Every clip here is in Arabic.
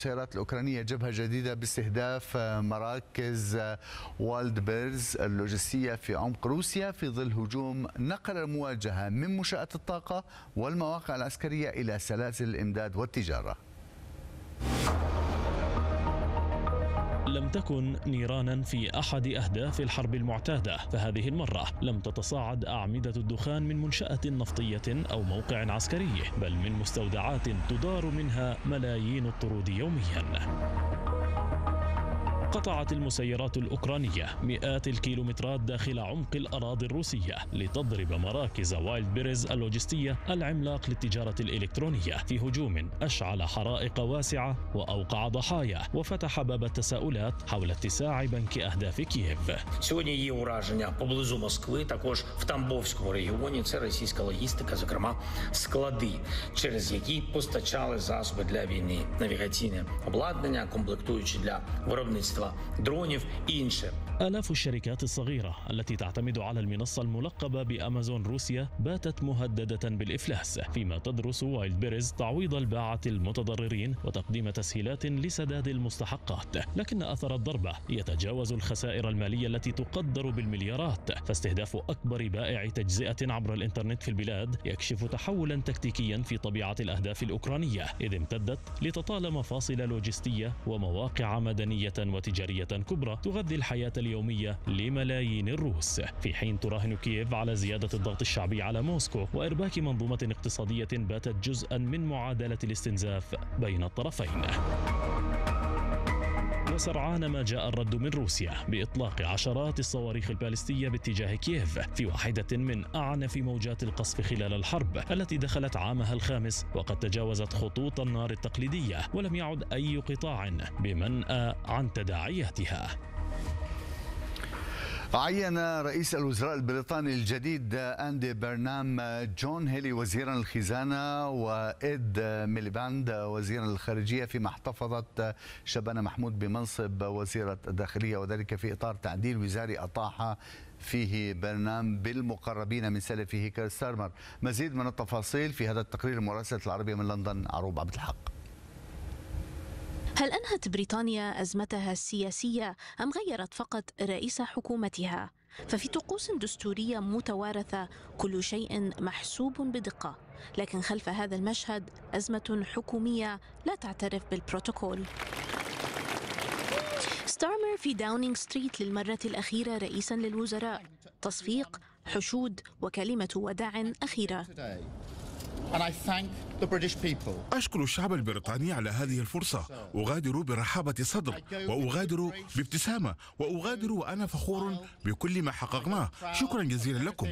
السيارات الأوكرانية جبهة جديدة باستهداف مراكز والد بيرز اللوجستية في عمق روسيا في ظل هجوم نقل المواجهة من منشآت الطاقة والمواقع العسكرية إلى سلاسل الإمداد والتجارة. لم تكن نيرانا في أحد أهداف الحرب المعتادة، فهذه المرة لم تتصاعد أعمدة الدخان من منشأة نفطية أو موقع عسكري، بل من مستودعات تدار منها ملايين الطرود يوميا. قطعت المسيرات الأوكرانية مئات الكيلومترات داخل عمق الأراضي الروسية لتضرب مراكز وايلد بيرز اللوجستية العملاق للتجارة الإلكترونية في هجوم أشعل حرائق واسعة وأوقع ضحايا وفتح باب التساؤلات حول اتساع بنك أهداف كييف. Сьогодні є ураження поблизу Москви, також в Тамбовському регіоні. Це російська логістика, зокрема склади, через які постачали засоби для війни, навігаційне обладнання, комплектуючі для виробництва درونів і інше. آلاف الشركات الصغيرة التي تعتمد على المنصة الملقبة بأمازون روسيا باتت مهددة بالإفلاس، فيما تدرس وايلد بيرز تعويض الباعة المتضررين وتقديم تسهيلات لسداد المستحقات، لكن أثر الضربة يتجاوز الخسائر المالية التي تقدر بالمليارات، فاستهداف أكبر بائع تجزئة عبر الإنترنت في البلاد يكشف تحولا تكتيكيا في طبيعة الأهداف الأوكرانية، إذ امتدت لتطال مفاصل لوجستية ومواقع مدنية وتجارية كبرى تغذي الحياة اليومية لملايين الروس، في حين تراهن كييف على زيادة الضغط الشعبي على موسكو وإرباك منظومة اقتصادية باتت جزءا من معادلة الاستنزاف بين الطرفين. وسرعان ما جاء الرد من روسيا بإطلاق عشرات الصواريخ البالستية باتجاه كييف في واحدة من أعنف موجات القصف خلال الحرب التي دخلت عامها الخامس وقد تجاوزت خطوط النار التقليدية، ولم يعد أي قطاع بمنأى عن تداعياتها. عين رئيس الوزراء البريطاني الجديد أندي برنام جون هيلي وزيرا الخزانة وإيد ميليباند وزيرا الخارجية، فيما احتفظت شبانة محمود بمنصب وزيرة الداخلية، وذلك في إطار تعديل وزاري أطاح فيه برنام بالمقربين من سلفه كير ستارمر. مزيد من التفاصيل في هذا التقرير، مراسلة العربية من لندن عروب عبد الحق. هل أنهت بريطانيا أزمتها السياسية أم غيرت فقط رئيس حكومتها؟ ففي طقوس دستورية متوارثة كل شيء محسوب بدقة، لكن خلف هذا المشهد أزمة حكومية لا تعترف بالبروتوكول. ستارمر في داونينغ ستريت للمرة الأخيرة رئيسا للوزراء، تصفيق، حشود وكلمة وداع أخيرة. أشكر الشعب البريطاني على هذه الفرصة، أغادر برحابة صدر وأغادر بابتسامة وأغادر وأنا فخور بكل ما حققناه. شكرا جزيلا لكم.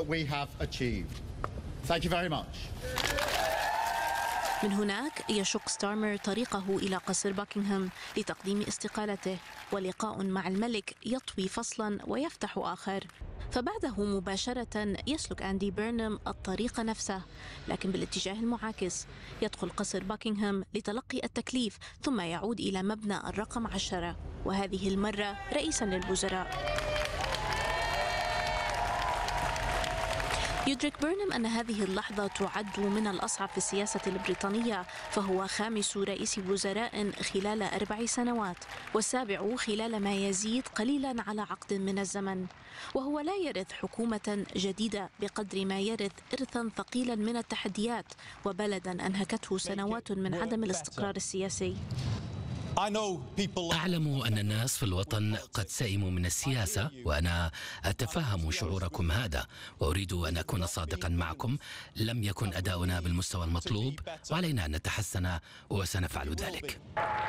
من هناك يشق ستارمر طريقه إلى قصر باكنغهام لتقديم استقالته، ولقاء مع الملك يطوي فصلا ويفتح آخر، فبعده مباشرة يسلك أندي برنام الطريق نفسه، لكن بالاتجاه المعاكس، يدخل قصر باكنغهام لتلقي التكليف ثم يعود إلى مبنى الرقم 10، وهذه المرة رئيسا للوزراء. يدرك برنام أن هذه اللحظة تعد من الأصعب في السياسة البريطانية، فهو خامس رئيس وزراء خلال 4 سنوات، والسابع خلال ما يزيد قليلا على عقد من الزمن، وهو لا يرث حكومة جديدة بقدر ما يرث إرثا ثقيلا من التحديات وبلدا أنهكته سنوات من عدم الاستقرار السياسي. أعلم أن الناس في الوطن قد سئموا من السياسة، وأنا أتفهم شعوركم هذا، وأريد أن أكون صادقا معكم. لم يكن أداؤنا بالمستوى المطلوب، وعلينا أن نتحسن وسنفعل ذلك.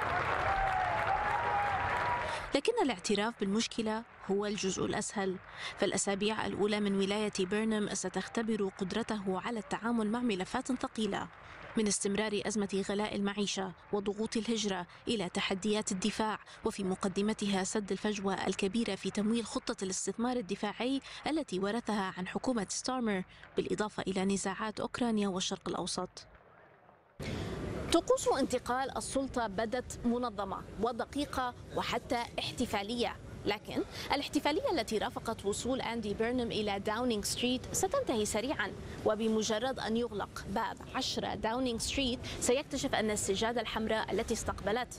لكن الاعتراف بالمشكلة هو الجزء الأسهل، فالأسابيع الأولى من ولاية برنام ستختبر قدرته على التعامل مع ملفات ثقيلة، من استمرار أزمة غلاء المعيشة وضغوط الهجرة إلى تحديات الدفاع، وفي مقدمتها سد الفجوة الكبيرة في تمويل خطة الاستثمار الدفاعي التي ورثها عن حكومة ستارمر، بالإضافة إلى نزاعات أوكرانيا والشرق الأوسط. طقوس انتقال السلطة بدت منظمة ودقيقة وحتى احتفالية، لكن الاحتفالية التي رافقت وصول أندي بيرنام إلى داونينغ ستريت ستنتهي سريعا، وبمجرد أن يغلق باب 10 داونينغ ستريت سيكتشف أن السجادة الحمراء التي استقبلته